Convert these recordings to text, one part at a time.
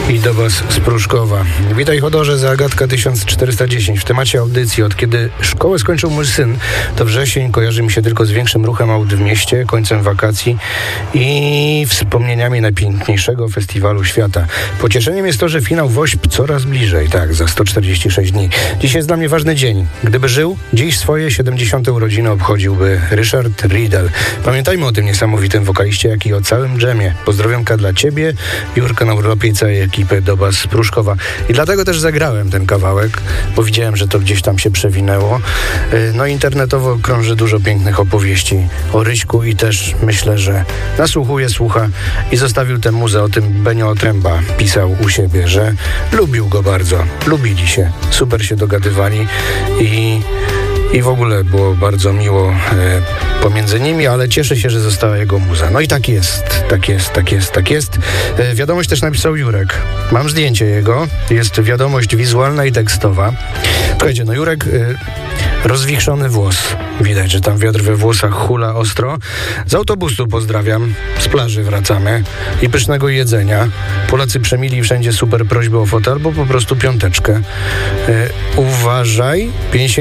I do Was z Pruszkowa. Witaj Chodorze, Zagatka 1410. W temacie audycji. Od kiedy szkołę skończył mój syn, to wrzesień kojarzy mi się tylko z większym ruchem aut w mieście, końcem wakacji i wspomnieniami najpiękniejszego festiwalu świata. Pocieszeniem jest to, że finał WOŚP coraz bliżej. Tak, za 146 dni. Dziś jest dla mnie ważny dzień. Gdyby żył, dziś swoje 70. urodziny obchodziłby Ryszard Riedel. Pamiętajmy o tym niesamowitym wokaliście, jak i o całym dżemie. Pozdrowionka dla Ciebie, Jurka na urlopie i całej ekipy do Was z Pruszkowa. I dlatego też zagrałem ten kawałek, bo widziałem, że to gdzieś tam się przewinęło. No internetowo krąży dużo pięknych opowieści o Ryśku i też myślę, że nasłuchuje, słucha i zostawił tę muzę. O tym Benio Otręba pisał u siebie, że lubił go bardzo, lubili się, super się dogadywali i w ogóle było bardzo miło pomiędzy nimi, ale cieszę się, że została jego muza. No i tak jest. Wiadomość też napisał Jurek. Mam zdjęcie jego. Jest wiadomość wizualna i tekstowa. Słuchajcie, no Jurek, rozwichrzony włos. Widać, że tam wiatr we włosach hula ostro. Z autobusu pozdrawiam. Z plaży wracamy. I pysznego jedzenia. Polacy przemili wszędzie super prośby o fotel, albo po prostu piąteczkę. Uważaj,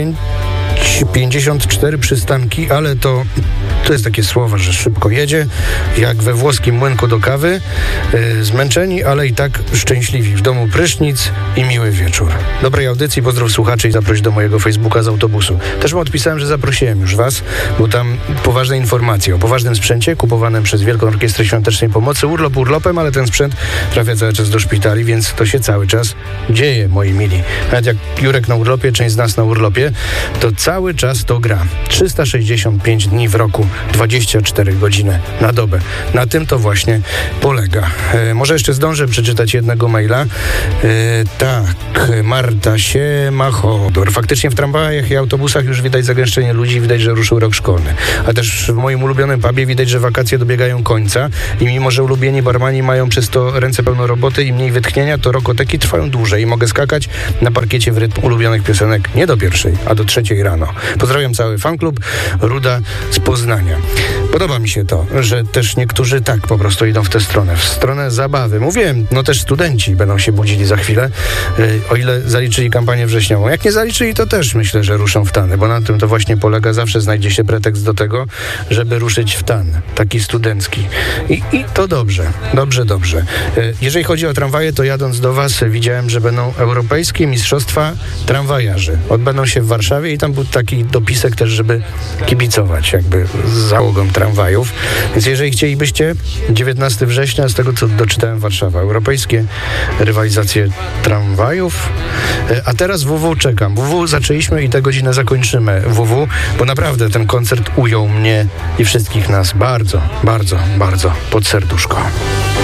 54 przystanki, ale to jest takie słowo, że szybko jedzie, jak we włoskim młynku do kawy, zmęczeni, ale i tak szczęśliwi. W domu prysznic i miły wieczór. Dobrej audycji, pozdrów słuchaczy i zaproś do mojego Facebooka z autobusu. Też mu odpisałem, że zaprosiłem już Was, bo tam poważne informacje o poważnym sprzęcie kupowanym przez Wielką Orkiestrę Świątecznej Pomocy. Urlop urlopem, ale ten sprzęt trafia cały czas do szpitali, więc to się cały czas dzieje, moi mili. Nawet jak Jurek na urlopie, część z nas na urlopie, to cały czas to gra. 365 dni w roku, 24 godziny na dobę. Na tym to właśnie polega. Może jeszcze zdążę przeczytać jednego maila. Tak, Marta Siemachodor. Faktycznie w tramwajach i autobusach już widać zagęszczenie ludzi, widać, że ruszył rok szkolny. A też w moim ulubionym pubie widać, że wakacje dobiegają końca i mimo, że ulubieni barmani mają przez to ręce pełne roboty i mniej wytchnienia, to rokoteki trwają dłużej i mogę skakać na parkiecie w rytm ulubionych piosenek nie do 1:00, a do 3:00 rano. Pozdrawiam cały fanklub Ruda z Poznania. Podoba mi się to, że też niektórzy tak po prostu idą w tę stronę, w stronę zabawy. Mówiłem, no też studenci będą się budzili za chwilę, o ile zaliczyli kampanię wrześniową. Jak nie zaliczyli, to też myślę, że ruszą w tany, bo na tym to właśnie polega. Zawsze znajdzie się pretekst do tego, żeby ruszyć w tan, taki studencki. I to dobrze. Jeżeli chodzi o tramwaje, to jadąc do Was widziałem, że będą europejskie mistrzostwa tramwajarzy. Odbędą się w Warszawie i tam był taki dopisek też, żeby kibicować jakby z załogą tramwajów. Więc jeżeli chcielibyście, 19 września, z tego co doczytałem, Warszawa, europejskie rywalizacje tramwajów. A teraz WW czekam. WW zaczęliśmy i tę godzinę zakończymy WW, bo naprawdę ten koncert ujął mnie i wszystkich nas bardzo, bardzo, bardzo pod serduszko.